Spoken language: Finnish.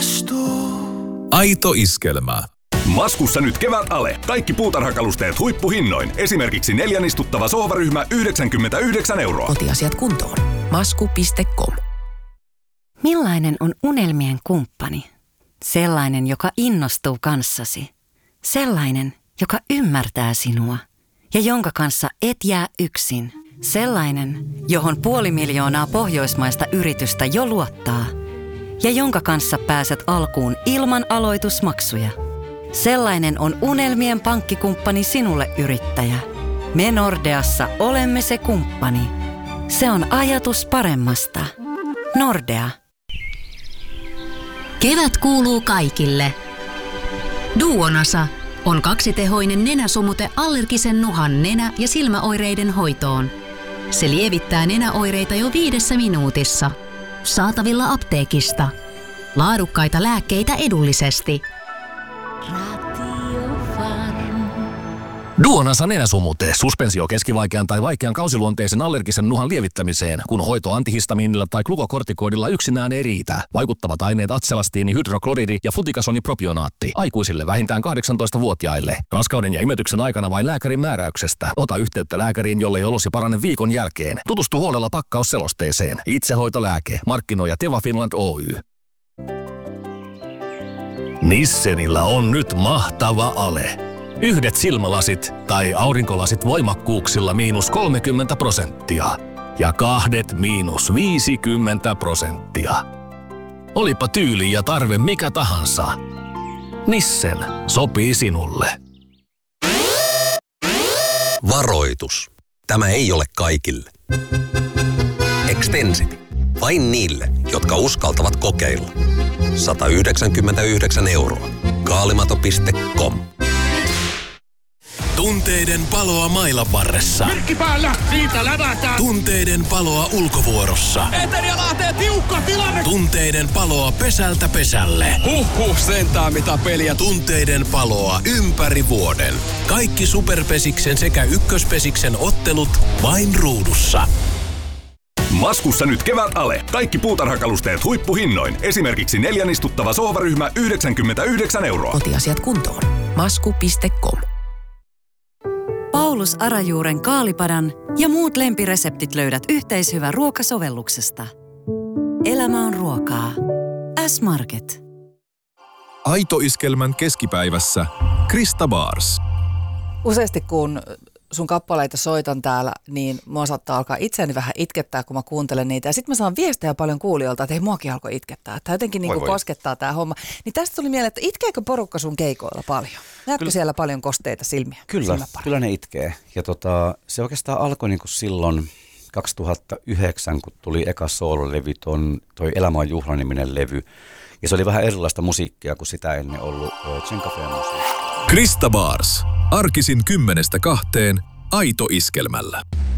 astuu. Aito iskelmä. Maskussa nyt kevät ale. Kaikki puutarhakalusteet huippuhinnoin. Esimerkiksi 4 istuttava sohvaryhmä 99 €. Kotiasiat kuntoon. Masku.com. Millainen on unelmien kumppani? Sellainen, joka innostuu kanssasi. Sellainen, joka ymmärtää sinua. Ja jonka kanssa et jää yksin. Sellainen, johon 500 000 pohjoismaista yritystä jo luottaa. Ja jonka kanssa pääset alkuun ilman aloitusmaksuja. Sellainen on unelmien pankkikumppani sinulle, yrittäjä. Me Nordeassa olemme se kumppani. Se on ajatus paremmasta. Nordea. Kevät kuuluu kaikille. Duonasa on kaksitehoinen nenäsumute allergisen nuhan nenä- ja silmäoireiden hoitoon. Se lievittää nenäoireita jo 5 minuutissa. Saatavilla apteekista. Laadukkaita lääkkeitä edullisesti. Duonasa nenäsumute, suspensio keskivaikean tai vaikean kausiluonteisen allergisen nuhan lievittämiseen, kun hoito antihistamiinilla tai glukokortikoidilla yksinään ei riitä. Vaikuttavat aineet atselastiini, hydrokloridi ja flutikasonipropionaatti. Aikuisille vähintään 18-vuotiaille. Raskauden ja imetyksen aikana vain lääkärin määräyksestä. Ota yhteyttä lääkäriin, jollei olosi parane viikon jälkeen. Tutustu huolella pakkausselosteeseen. Itsehoitolääke. Markkinoija Teva Finland Oy. Nissenillä on nyt mahtava ale. Yhdet silmälasit tai aurinkolasit voimakkuuksilla -30% ja kahdet -50%. Olipa tyyli ja tarve mikä tahansa. Nissen sopii sinulle. Varoitus. Tämä ei ole kaikille. Extensity. Vain niille, jotka uskaltavat kokeilla. 199 €. Kaalimato.com. Tunteiden paloa mailan varressa. Merkki päällä, siitä lävätään. Tunteiden paloa ulkovuorossa. Eteria lähtee tiukka tilanne. Tunteiden paloa pesältä pesälle. Sentään mitä peliä. Tunteiden paloa ympäri vuoden. Kaikki Superpesiksen sekä Ykköspesiksen ottelut vain ruudussa. Maskussa nyt kevät ale. Kaikki puutarhakalusteet huippuhinnoin. Esimerkiksi 4 istuttava sohvaryhmä 99 €. Kotiasiat kuntoon. Masku.com. Paulus Arajuuren kaalipadan ja muut lempireseptit löydät yhteishyvä ruokasovelluksesta. Elämä on ruokaa. S-Market. Aito iskelmän keskipäivässä Krista Bars. Useasti kun sun kappaleita soitan täällä, niin mua saattaa alkaa itseäni vähän itkettää, kun mä kuuntelen niitä. Ja sitten mä saan viestejä paljon kuulijoilta, että hei, muakin alkoi itkettää. Että jotenkin niin kuin koskettaa tää homma. Niin tästä tuli mieleen, että itkeekö porukka sun keikoilla paljon? Näetkö siellä paljon kosteita silmiä? Kyllä ne itkee. Ja se oikeastaan alkoi niin kuin silloin 2009, kun tuli eka soololevy, toi Elämä on juhla-niminen levy. Ja se oli vähän erilaista musiikkia kuin sitä ennen ollut Tsenkafea-musiikkia. Krista Bars. Arkisin 10-2 Aito iskelmällä.